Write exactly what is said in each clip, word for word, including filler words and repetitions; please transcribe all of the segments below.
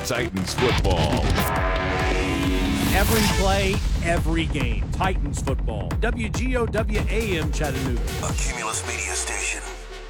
Titans football. Every play, every game. Titans football. W G O W A M Chattanooga. A Cumulus Media Station.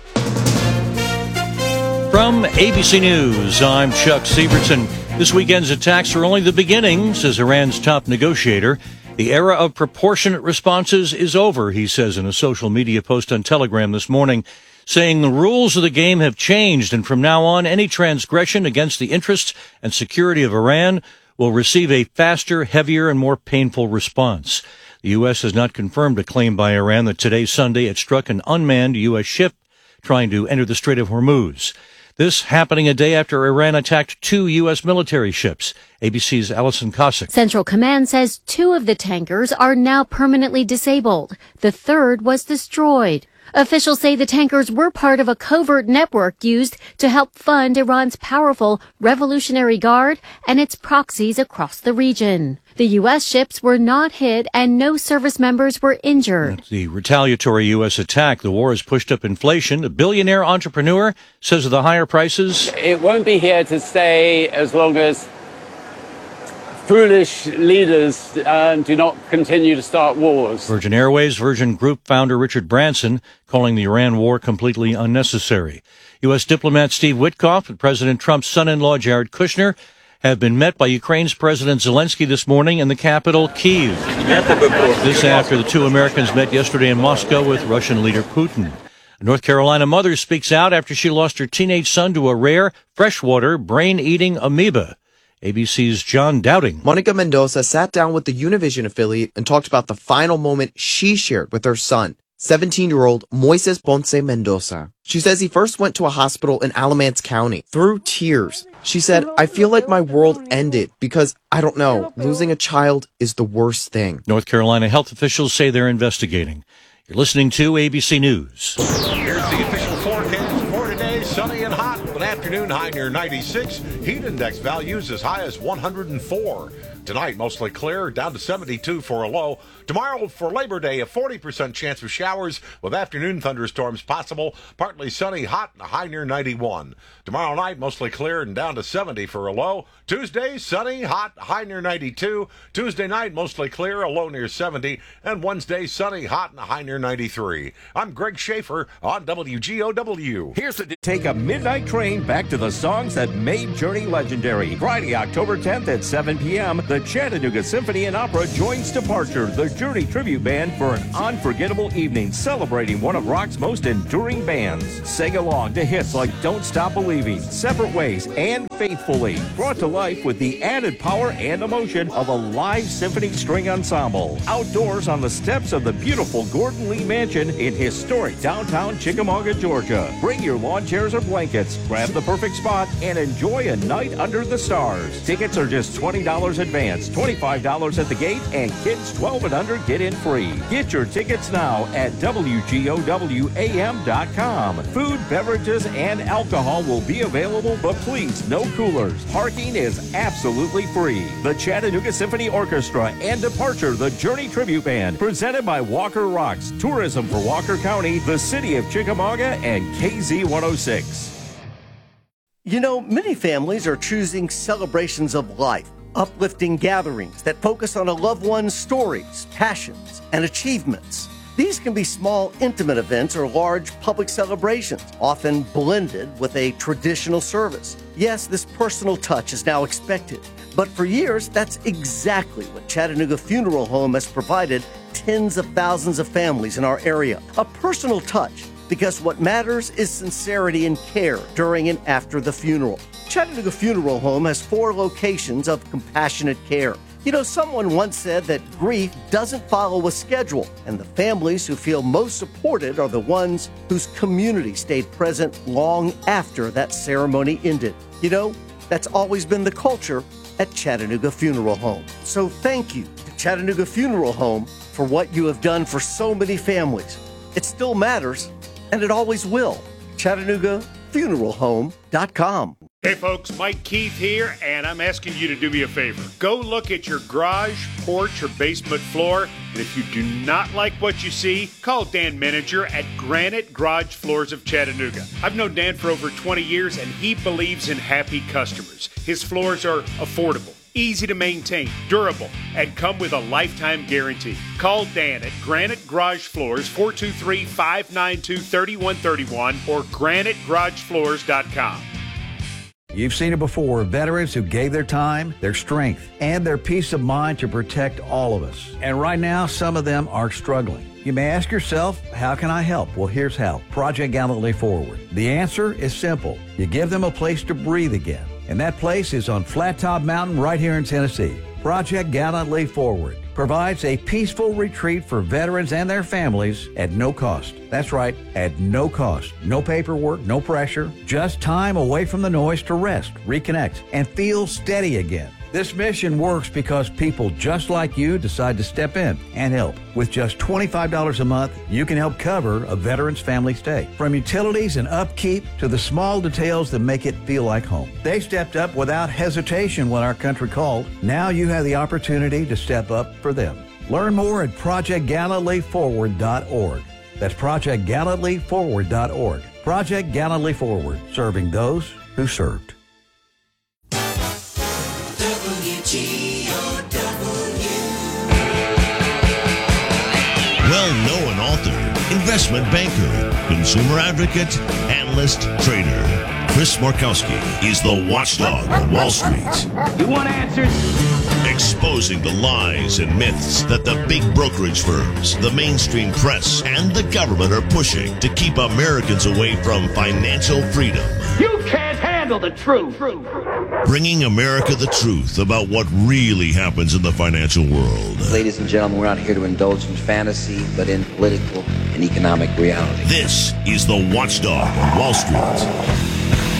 From A B C News, I'm Chuck Sievertson. This weekend's attacks are only the beginning, says Iran's top negotiator. The era of proportionate responses is over, he says in a social media post on Telegram this morning, saying the rules of the game have changed, and from now on, any transgression against the interests and security of Iran will receive a faster, heavier, and more painful response. The U S has not confirmed a claim by Iran that today, Sunday, it struck an unmanned U S ship trying to enter the Strait of Hormuz. This happening a day after Iran attacked two U S military ships. A B C's Allison Cossack. Central Command says two of the tankers are now permanently disabled. The third was destroyed. Officials say the tankers were part of a covert network used to help fund Iran's powerful Revolutionary Guard and its proxies across the region. The U S ships were not hit and no service members were injured. That's the retaliatory U S attack. The war has pushed up inflation. A billionaire entrepreneur says of the higher prices, it won't be here to stay as long as foolish leaders uh, do not continue to start wars. Virgin Airways, Virgin Group founder Richard Branson calling the Iran war completely unnecessary. U S diplomat Steve Witkoff and President Trump's son-in-law Jared Kushner have been met by Ukraine's President Zelensky this morning in the capital, Kyiv. This after the two Americans met yesterday in Moscow with Russian leader Putin. A North Carolina mother speaks out after she lost her teenage son to a rare freshwater brain-eating amoeba. A B C's John Dowding. Monica Mendoza sat down with the Univision affiliate and talked about the final moment she shared with her son, seventeen-year-old Moises Ponce Mendoza. She says he first went to a hospital in Alamance County. Through tears, she said, I feel like my world ended because, I don't know, losing a child is the worst thing. North Carolina health officials say they're investigating. You're listening to A B C News. Here's the official forecast for today. Sunny and hot. An afternoon high near ninety-six. Heat index values as high as one hundred four. Tonight, mostly clear, down to seventy-two for a low. Tomorrow, for Labor Day, a forty percent chance of showers with afternoon thunderstorms possible. Partly sunny, hot, and a high near ninety-one. Tomorrow night, mostly clear and down to seventy for a low. Tuesday, sunny, hot, high near ninety-two. Tuesday night, mostly clear, a low near seventy. And Wednesday, sunny, hot, and a high near ninety-three. I'm Greg Schaefer on W G O W. Here's the take a midnight train back to the songs that made Journey legendary. Friday, October tenth at seven p.m., the Chattanooga Symphony and Opera joins Departure, the Journey tribute band, for an unforgettable evening celebrating one of rock's most enduring bands. Sing along to hits like Don't Stop Believing, Separate Ways, and Faithfully, brought to life with the added power and emotion of a live symphony string ensemble. Outdoors on the steps of the beautiful Gordon Lee Mansion in historic downtown Chickamauga, Georgia. Bring your lawn chairs or blankets, grab the perfect spot, and enjoy a night under the stars. Tickets are just twenty dollars advance, twenty-five dollars at the gate, and kids twelve and under get in free. Get your tickets now at W G O W A M dot com. Food, beverages, and alcohol will be available, but please, no coolers. Parking is absolutely free. The Chattanooga Symphony Orchestra and Departure, the Journey Tribute Band, presented by Walker Rocks, Tourism for Walker County, the City of Chickamauga, and K Z one oh six. You know, many families are choosing celebrations of life, uplifting gatherings that focus on a loved one's stories, passions, and achievements. These can be small, intimate events or large public celebrations, often blended with a traditional service. Yes, this personal touch is now expected, but for years, that's exactly what Chattanooga Funeral Home has provided tens of thousands of families in our area. A personal touch, because what matters is sincerity and care during and after the funeral. Chattanooga Funeral Home has four locations of compassionate care. You know, someone once said that grief doesn't follow a schedule, and the families who feel most supported are the ones whose community stayed present long after that ceremony ended. You know, that's always been the culture at Chattanooga Funeral Home. So thank you to Chattanooga Funeral Home for what you have done for so many families. It still matters, and it always will. Chattanooga Funeral Home dot com. Hey folks, Mike Keith here, and I'm asking you to do me a favor. Go look at your garage, porch, or basement floor, and if you do not like what you see, call Dan Manager at Granite Garage Floors of Chattanooga. I've known Dan for over twenty years, and he believes in happy customers. His floors are affordable, easy to maintain, durable, and come with a lifetime guarantee. Call Dan at Granite Garage Floors, four two three, five nine two, three one three one, or granite garage floors dot com. You've seen it before, veterans who gave their time, their strength, and their peace of mind to protect all of us. And right now, some of them are struggling. You may ask yourself, how can I help? Well, here's how. Project Gallantly Forward. The answer is simple. You give them a place to breathe again. And that place is on Flat Top Mountain right here in Tennessee. Project Gallantly Forward provides a peaceful retreat for veterans and their families at no cost. That's right, at no cost. No paperwork, no pressure, just time away from the noise to rest, reconnect, and feel steady again. This mission works because people just like you decide to step in and help. With just twenty-five dollars a month, you can help cover a veteran's family stay. From utilities and upkeep to the small details that make it feel like home. They stepped up without hesitation when our country called. Now you have the opportunity to step up for them. Learn more at project gallantly forward dot org. That's project gallantly forward dot org. Project Gallantly Forward, serving those who served. Well-known author, investment banker, consumer advocate, analyst, trader. Chris Markowski is the watchdog on Wall Street. You want answers? Exposing the lies and myths that the big brokerage firms, the mainstream press, and the government are pushing to keep Americans away from financial freedom. You can't handle the truth. Bringing America the truth about what really happens in the financial world. Ladies and gentlemen, we're not here to indulge in fantasy, but in political and economic reality. This is the Watchdog on Wall Street.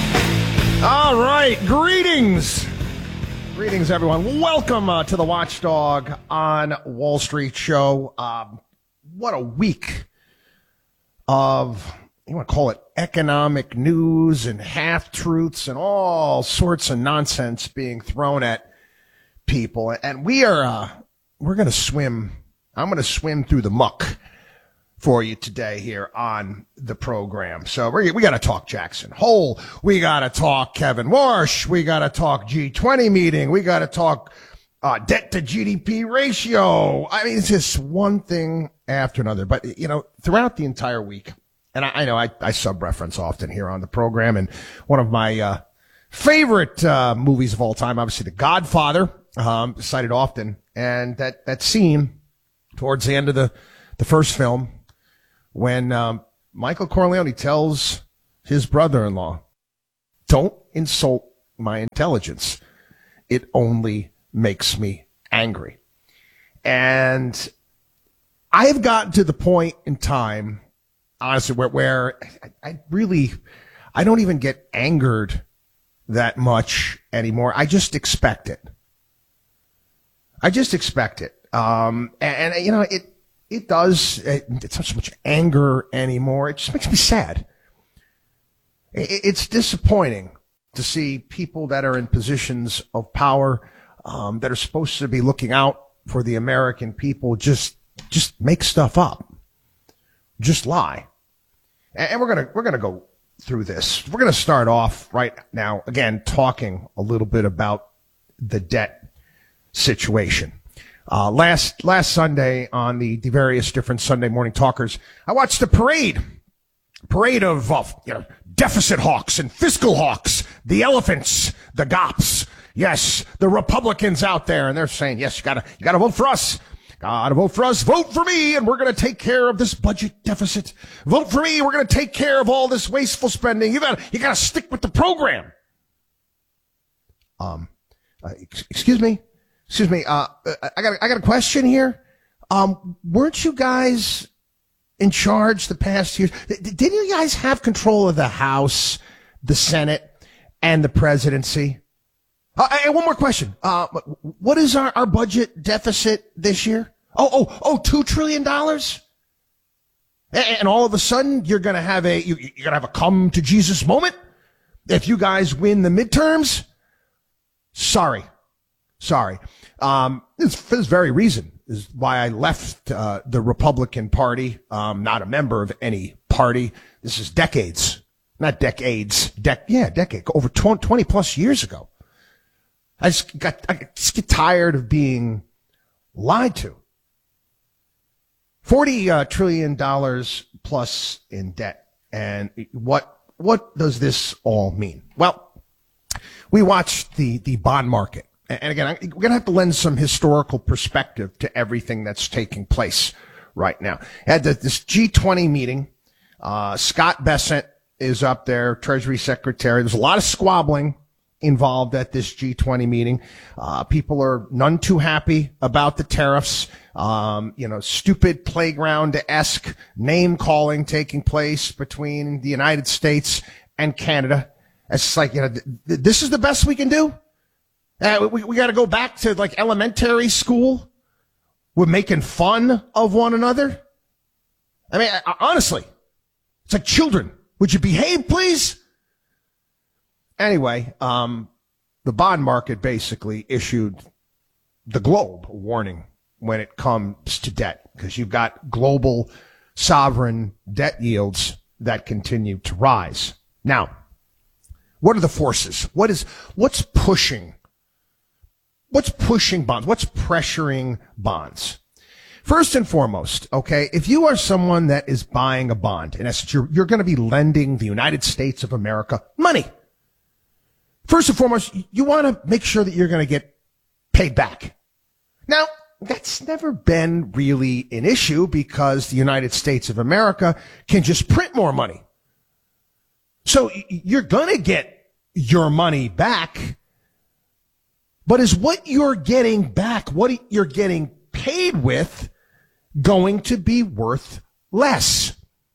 All right, greetings. Greetings, everyone. Welcome uh, to the Watchdog on Wall Street show. Um, what a week of, you want to call it economic news and half-truths and all sorts of nonsense being thrown at people. And we are, uh, we're going to swim, I'm going to swim through the muck for you today here on the program. So we we got to talk Jackson Hole. We got to talk Kevin Warsh. We got to talk G twenty meeting. We got to talk uh, debt to G D P ratio. I mean, it's just one thing after another. But, you know, throughout the entire week, and I, I know I, I sub-reference often here on the program, and one of my uh, favorite uh, movies of all time, obviously The Godfather, um, cited often. And that, that scene towards the end of the, the first film, when um, Michael Corleone tells his brother-in-law, don't insult my intelligence. It only makes me angry. And I have gotten to the point in time, honestly, where, where I, I really, I don't even get angered that much anymore. I just expect it. I just expect it. Um, and, and you know, it, It does. It's not so much anger anymore. It just makes me sad. It's disappointing to see people that are in positions of power, um, that are supposed to be looking out for the American people, just just make stuff up, just lie. And we're gonna we're gonna go through this. We're gonna start off right now again talking a little bit about the debt situation. Uh, last, last Sunday on the, the various different Sunday morning talkers, I watched a parade, parade of, uh, you know, deficit hawks and fiscal hawks, the elephants, the gops. Yes, the Republicans out there, and they're saying, yes, you gotta, you gotta vote for us. Gotta vote for us. Vote for me, and we're gonna take care of this budget deficit. Vote for me. We're gonna take care of all this wasteful spending. You gotta, you gotta stick with the program. Um, uh, excuse me. Excuse me, uh, I got, I got a question here. Um, weren't you guys in charge the past years? Didn't you guys have control of the House, the Senate, and the presidency? Uh, and one more question. Uh, what is our, our budget deficit this year? Oh, oh, oh, two trillion dollars? And all of a sudden, you're gonna have a, you, you're gonna have a come to Jesus moment? If you guys win the midterms, sorry. Sorry. Um, this, for this very reason is why I left uh, the Republican Party. I'm not a member of any party. This is decades, not decades. Dec- yeah, decade, over twenty plus years ago. I just got, I just get tired of being lied to. Forty uh, trillion dollars plus in debt, and what what does this all mean? Well, we watched the the bond market. And again, we're going to have to lend some historical perspective to everything that's taking place right now. At this G twenty meeting, uh, Scott Bessent is up there, Treasury Secretary. There's a lot of squabbling involved at this G twenty meeting. Uh, people are none too happy about the tariffs. Um, you know, stupid playground-esque name calling taking place between the United States and Canada. It's like, you know, th- th- this is the best we can do. Uh, we we got to go back to like elementary school. We're making fun of one another. I mean, I, honestly, it's like children. Would you behave, please? Anyway, um, the bond market basically issued the globe a warning when it comes to debt, because you've got global sovereign debt yields that continue to rise. Now, what are the forces? What is what's pushing? What's pushing bonds? What's pressuring bonds? First and foremost, okay, if you are someone that is buying a bond, in essence, you're, you're going to be lending the United States of America money. First and foremost, you want to make sure that you're going to get paid back. Now, that's never been really an issue because the United States of America can just print more money. So you're going to get your money back. But is what you're getting back, what you're getting paid with, going to be worth less?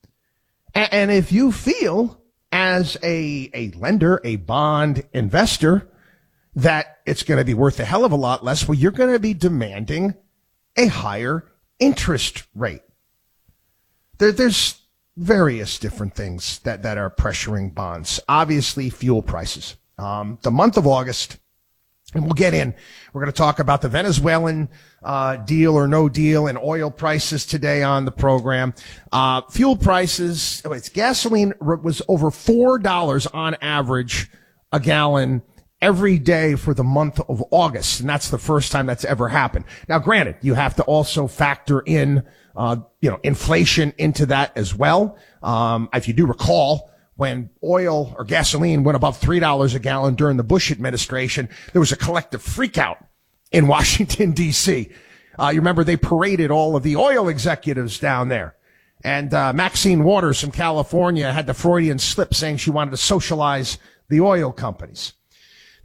And if you feel, as a, a lender, a bond investor, that it's going to be worth a hell of a lot less, well, you're going to be demanding a higher interest rate. There, there's various different things that, that are pressuring bonds. Obviously, fuel prices. Um, the month of August, and we'll get in. We're going to talk about the Venezuelan uh deal or no deal and oil prices today on the program. Uh fuel prices, oh, it's gasoline was over four dollars on average a gallon every day for the month of August, and that's the first time that's ever happened. Now, granted, you have to also factor in uh you know inflation into that as well. Um if you do recall, when oil or gasoline went above three dollars a gallon during the Bush administration, there was a collective freakout in Washington, D C. Uh, you remember they paraded all of the oil executives down there. And uh, Maxine Waters from California had the Freudian slip saying she wanted to socialize the oil companies.